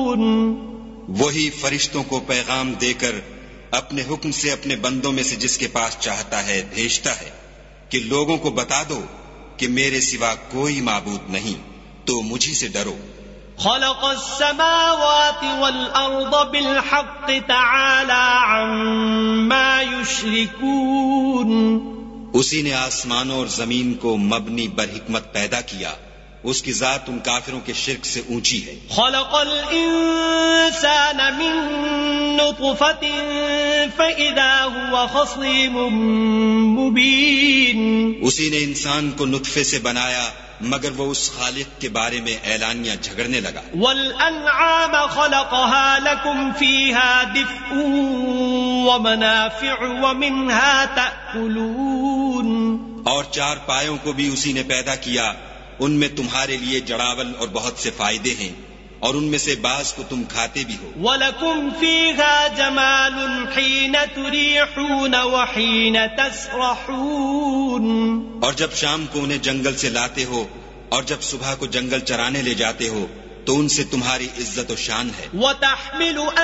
وہی فرشتوں کو پیغام دے کر اپنے حکم سے اپنے بندوں میں سے جس کے پاس چاہتا ہے بھیجتا ہے کہ لوگوں کو بتا دو کہ میرے سوا کوئی معبود نہیں، تو مجھی سے ڈرو۔ خلق السماوات والأرض بالحق تعالى عما يشركون۔ اسی نے آسمانوں اور زمین کو مبنی بر حکمت پیدا کیا، اس کی ذات ان کافروں کے شرک سے اونچی ہے۔ خلق الانسان من نطفة فإذا هو خصيم مبين۔ اسی نے انسان کو نطفے سے بنایا مگر وہ اس خالق کے بارے میں اعلانیہ جھگڑنے لگا۔ والانعام خلقها لكم فيها دفء ومنافع ومنها تأكلون۔ اور چار پایوں کو بھی اسی نے پیدا کیا، ان میں تمہارے لیے جڑاول اور بہت سے فائدے ہیں، اور ان میں سے بعض کو تم کھاتے بھی ہو۔ وَلَكُمْ فِيهَا جَمَالٌ حِينَ تُرِيحُونَ وَحِينَ تَسْرَحُونَ۔ اور جب شام کو انہیں جنگل سے لاتے ہو اور جب صبح کو جنگل چرانے لے جاتے ہو تو ان سے تمہاری عزت و شان ہے۔ وَتَحْمِلُ